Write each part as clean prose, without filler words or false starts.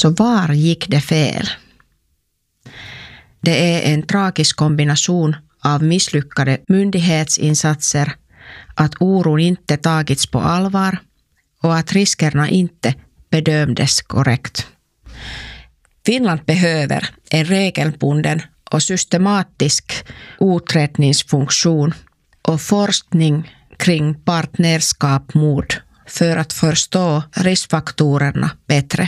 Så var gick det fel? Det är en tragisk kombination av misslyckade myndighetsinsatser, att oron inte tagits på allvar och att riskerna inte bedömdes korrekt. Finland behöver en regelbunden och systematisk utredningsfunktion och forskning kring partnerskapsmord för att förstå riskfaktorerna bättre.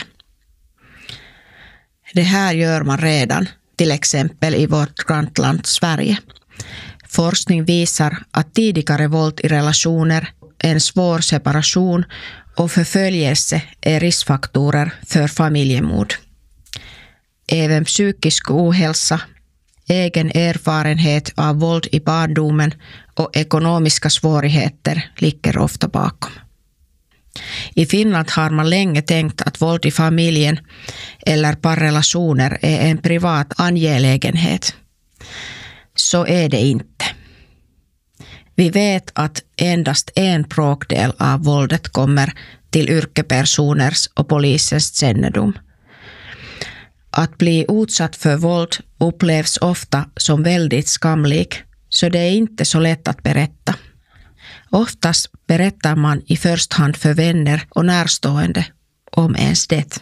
Det här gör man redan, till exempel i vårt grannland Sverige. Forskning visar att tidigare våld i relationer, en svår separation och förföljelse är riskfaktorer för familjemord. Även psykisk ohälsa, egen erfarenhet av våld i barndomen och ekonomiska svårigheter ligger ofta bakom. I Finland har man länge tänkt att våld i familjen eller parrelationer är en privat angelägenhet. Så är det inte. Vi vet att endast en bråkdel av våldet kommer till yrkespersoners och polisens kännedom. Att bli utsatt för våld upplevs ofta som väldigt skamligt, så det är inte så lätt att berätta. Oftast berättar man i första hand för vänner och närstående om ens det.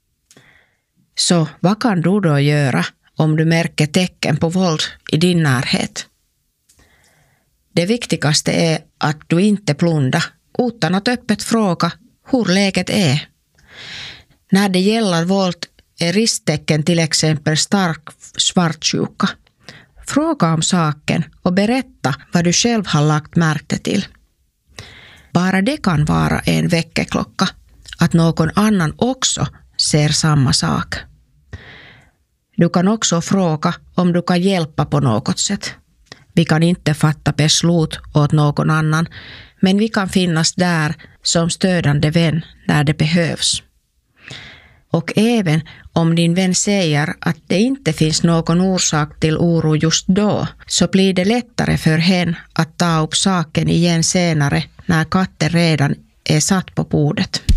Så vad kan du då göra om du märker tecken på våld i din närhet? Det viktigaste är att du inte blundar utan att öppet fråga hur läget är. När det gäller våld är risktecken till exempel stark svartsjuka. Fråga om saken och berätta vad du själv har lagt märke till. Bara det kan vara en väckarklocka, att någon annan också ser samma sak. Du kan också fråga om du kan hjälpa på något sätt. Vi kan inte fatta beslut åt någon annan, men vi kan finnas där som stödjande vän när det behövs. Och även om din vän säger att det inte finns någon orsak till oro just då, så blir det lättare för henne att ta upp saken igen senare när katten redan är satt på bordet.